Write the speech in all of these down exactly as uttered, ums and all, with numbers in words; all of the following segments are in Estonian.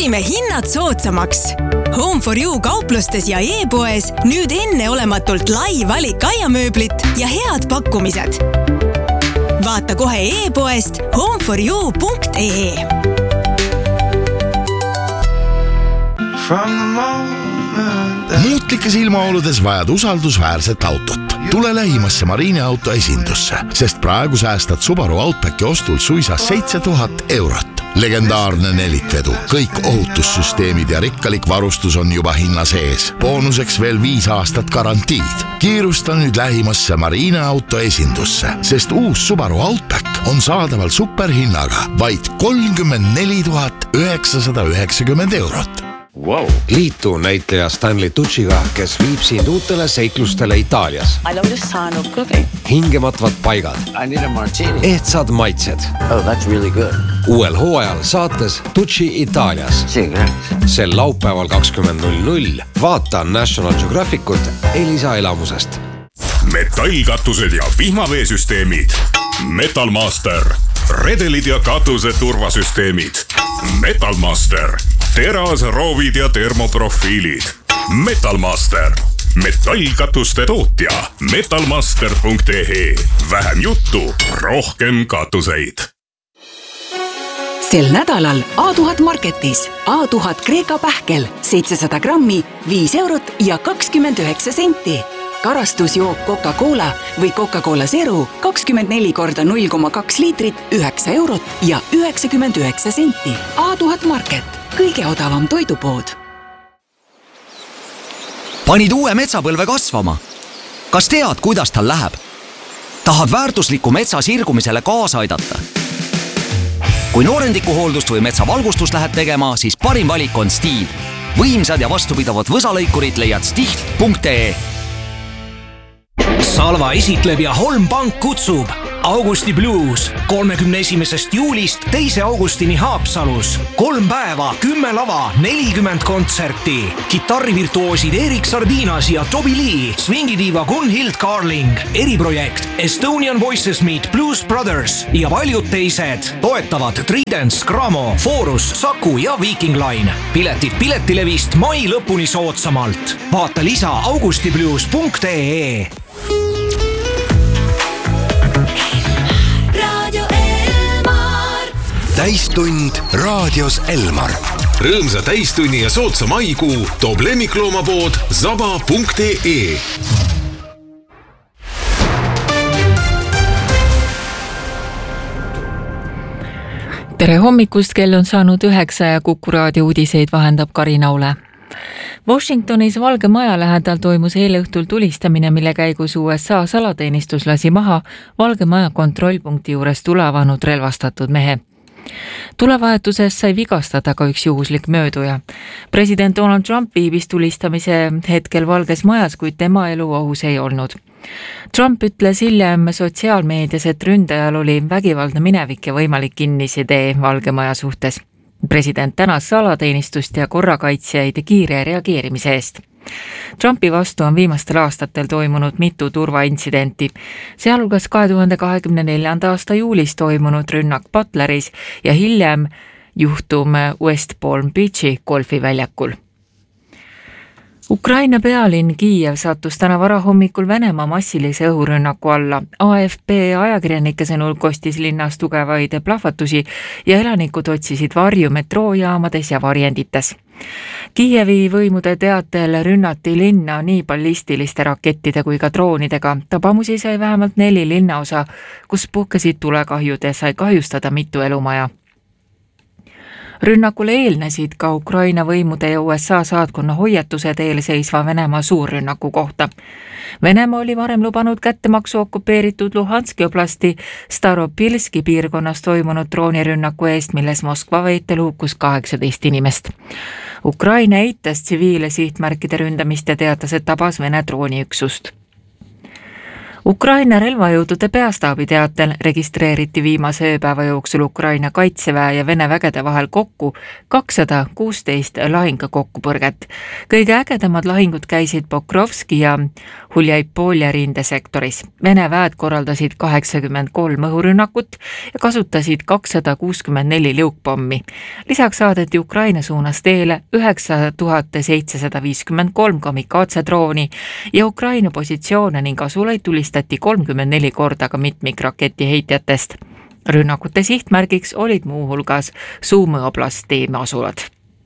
viime hinnad soodsamaks. Home for You kauplustes ja e-poes nüüd enneolematult lai valik aiamööblit ja head pakkumised. Vaata kohe e-poest home for you punkt e e. Muutlikes ilmaoludes vajad usaldusväärset autot. Tule lähimasse Marine auto esindusse, sest praegu säästad Subaru Outbacki ostul suisa seitse tuhat eurot. Legendaarne nelikvedu, kõik ohutussüsteemid ja rikkalik varustus on juba hinna sees. Boonuseks veel viis aastat garantiid. Kiirusta nüüd lähimasse Marine auto esindusse, sest uus Subaru Outback on saadaval superhinnaga vaid kolmkümmend neli tuhat üheksasada üheksakümmend eurot. Wow. Liitu näitleja Stanley Tucciga, kes viib sind uutele seiklustele Itaalias. I love the sound of cooking. Hingematvad paigad. I need a martini. Ehtsad maitsed. Oh, that's really good. Uuel hooajal saates Tucci Itaalias. Sel laupäeval kakskümmend null null vaata National Geographicut Elisa elamusest. Metallkatused ja vihmaveesüsteemid. Metalmaster. Redelid ja katuse turvasüsteemid. Metalmaster. Teras, roovid ja termoprofiilid. Metalmaster. Metallkatuste tootja. metalmaster punkt e. Vähem juttu, rohkem katuseid. Sel nädalal A tuhat Marketis A tuhat Kreeka pähkel seitsesada grammi, viis eurot ja kakskümmend üheksa senti. Karastusjook Coca-Cola või Coca-Cola Zero kakskümmend neli korda null koma kaks liitrit, üheksa eurot ja üheksakümmend üheksa senti. A tuhat Market, kõige odavam toidupood. Panid uue metsapõlve kasvama. Kas tead, kuidas tal läheb? Tahad väärtusliku metsa sirgumisele kaasa aidata? Kui noorendikuhooldust või metsavalgustust lähed tegema, siis parim valik on Stihl. Võimsad ja vastupidavad võsalõikurid leiad stihl punkt e. Salva esitleb ja Holm Pank kutsub Augusti Blues kolmekümne esimesest juulist teise augustini Haapsalus. Kolm päeva, kümme lava, nelikümmend kontserti. Kitarrivirtuoosid Erik Sardinas ja Toby Lee, swingidiiva Gunhild Carling, eriprojekt Estonian Voices Meet Blues Brothers ja paljud teised. Toetavad Tridents, Gramo, Forus, Saku ja Viking Line. Piletid Piletilevist mai lõpuni soodsamalt. Vaata lisa augustiblues punkt e. Täistund raadios Elmar. Rõõmsa täistunni ja soodsa maikuu toob lemmikloomapood zaba punkt e. Tere hommikust, kell on saanud üheksa ja Kuku raadio uudiseid vahendab Karina Ule. Washingtonis Valge Maja lähedal toimus eile õhtul tulistamine, mille käigus U S A salateenistus lasi maha Valge Maja kontrollpunkti juures tulavanud relvastatud mehe. Tulevahetuses sai vigastada ka üks juhuslik mööduja. President Donald Trump viibis tulistamise hetkel Valges Majas, kuid tema elu ohus ei olnud. Trump ütles hiljem sotsiaalmeedias, et ründajal oli vägivaldne minevik ja võimalik kinnisidee Valge Maja suhtes. President tänas salateenistust ja korrakaitsjaid kiire reageerimise eest. Trumpi vastu on viimastel aastatel toimunud mitu turvaintsidenti, sealhulgas kahe tuhande kahekümne neljanda aasta juulis toimunud rünnak Butleris ja hiljem juhtum West Palm Beachi golfiväljakul. Ukraina pealinn Kiiev sattus täna varahommikul Venemaa massilise õhurünnaku alla. A F P ajakirjanike sõnul kostis linnas tugevaid plahvatusi ja elanikud otsisid varju metroojaamades ja varjendites. Kiievi võimude teatel rünnati linna nii ballistiliste rakettide kui ka droonidega. Tabamusi sai vähemalt neli linnaosa, kus puhkesid tulekahjud ja sai kahjustada mitu elumaja. Rünnakule eelnesid ka Ukraina võimude ja U S A saatkonna hoiatused eelseisva Venemaa suurrünnaku kohta. Venemaa oli varem lubanud kättemaksu okupeeritud Luhanski oblasti Staropilski piirkonnas toimunud droonirünnaku eest, milles Moskva väitel hukkus kaheksateist inimest. Ukraina eitas tsiviile sihtmärkide ründamist ja teatas, et tabas Vene drooniüksust. Ukraina relvajõudude peastaabi teatel registreeriti viimase ööpäeva jooksul Ukraina kaitseväe ja Vene vägede vahel kokku kakssada kuusteist lahingukokkupõrget. Kõige ägedamad lahingud käisid Pokrovski ja Huljaipolia rindesektoris. Vene väed korraldasid kaheksakümmend kolm õhurünnakut ja kasutasid kakssada kuuskümmend neli liukpommi. Lisaks saadeti Ukraina suunas teele üheksa tuhat seitsesada viiskümmend kolm kamikaatsedrooni ja Ukraina positsioone ning asulaid tulistati kolmkümmend neli korda ka mitmikraketi heitjatest. Rünnakute sihtmärgiks olid muuhulgas Suumi oblasti asulad.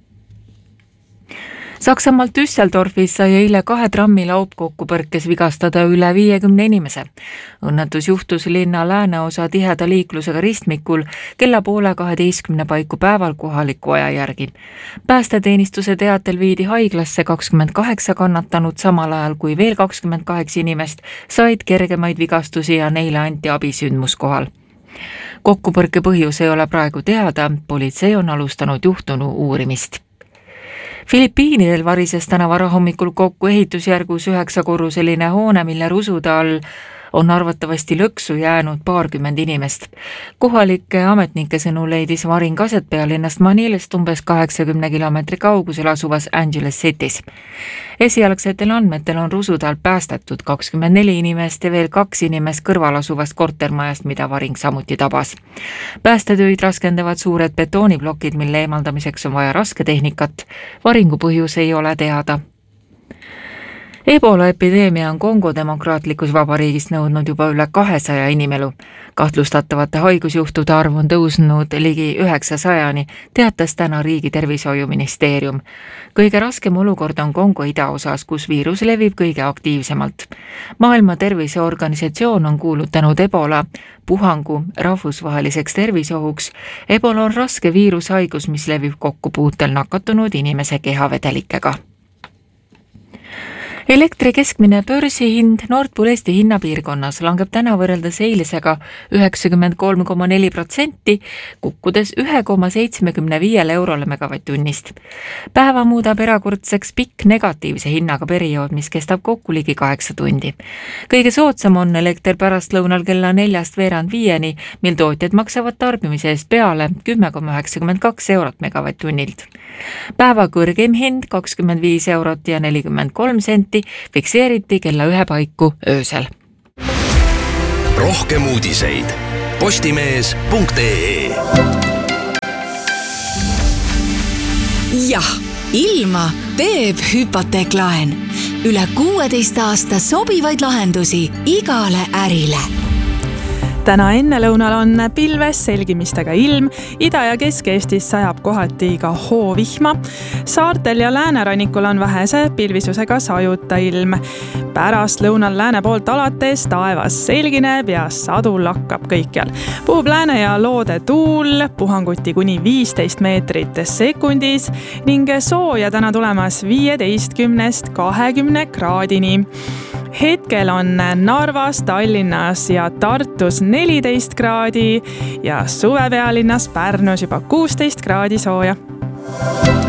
Saksamaalt Düsseldorfis sai eile kahe trammi laupkokkupõrkes vigastada üle viiekümne inimese. Õnnetus juhtus linna lääneosa tiheda liiklusega ristmikul kella poole kaheteistkümne paiku päeval kohaliku aja järgi. Päästeteenistuse teatel viidi haiglasse kakskümmend kaheksa kannatanut, samal ajal kui veel kakskümmend kaheksa inimest said kergemaid vigastusi ja neile anti abi sündmuskohal. Kokkupõrke põhjus ei ole praegu teada, politsei on alustanud juhtunu uurimist. Filipiinidel varises täna varahommikul kokku ehitusjärgus üheksakorruseline hoone, mille rusude all on arvatavasti lõksu jäänud paarkümmend inimest. Kohalike ametnike sõnul leidis varing aset pealinnast Manilast umbes kaheksakümne kilomeetri kaugusel asuvas Angeles City's. Esialgsetel andmetel on rusude all päästetud kakskümmend neli inimest ja veel kaks inimest kõrval asuvast kortermajast, mida varing samuti tabas. Päästetöid raskendavad suured betooniplokid, mille eemaldamiseks on vaja rasketehnikat. Varingu põhjus ei ole teada. Ebola epideemia on Kongo demokraatlikus vabariigis nõudnud juba üle kahesaja inimelu. Kahtlustatavate haigusjuhtude arv on tõusnud ligi üheksasajani, teatas täna riigi tervishoiuministeerium. Kõige raskem olukord on Kongo idaosas, kus viirus levib kõige aktiivsemalt. Maailma Terviseorganisatsioon on kuulutanud Ebola puhangu rahvusvaheliseks tervisohuks. Ebola on raske viirushaigus, mis levib kokkupuutel nakatunud inimese kehavedelikega. Elektri keskmine börsihind Nord Pool Eesti hinnapiirkonnas langeb täna võrreldes eilisega üheksakümmend kolm koma neli protsenti, kukkudes üks koma seitsekümmend viis eurole megavatt-tunnist. Päeva muudab erakordseks pikk negatiivse hinnaga periood, mis kestab kokku ligi kaheksa tundi. Kõige soodsam on elekter pärast lõunal kella neljast veerand viieni, mil tootjad maksavad tarbimise eest peale kümme koma üheksakümmend kaks eurot megavatt-tunnilt. Päeva kõrgem hind kakskümmend viis eurot ja nelikümmend kolm senti fikseeriti kella ühe paiku öösel. Rohkem uudiseid postimees punkt ee. Jah, ilma teeb hüpoteeklaen. Üle kuueteist aasta sobivaid lahendusi igale ärile. Täna ennelõunal on pilves selgimistega ilm, Ida- ja Kesk-Eestis sajab kohati ka hoovihma. Saartel ja läänerannikul on vähese pilvisusega sajuta ilm. Pärast lõunal lääne poolt alates taevas selgineb ja sadu lakkab kõikjal. Puhub lääne ja loode tuul, puhanguti kuni viisteist meetrit sekundis ning sooja täna tulemas viieteistkümnest kahekümne kraadini. Hetkel on Narvas, Tallinnas ja Tartus neliteist kraadi ja suvepealinnas Pärnus juba kuusteist kraadi sooja.